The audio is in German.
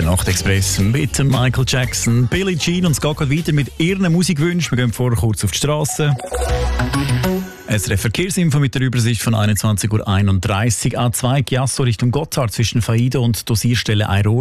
Nachtexpress mit Michael Jackson, Billie Jean, und es geht gerade weiter mit ihren Musikwünschen. Wir gehen vorher kurz auf die Straße. SRF Verkehrsinfo mit der Übersicht von 21:31 Uhr. A2 Chiasso Richtung Gotthard zwischen Faide und Dosierstelle Airol.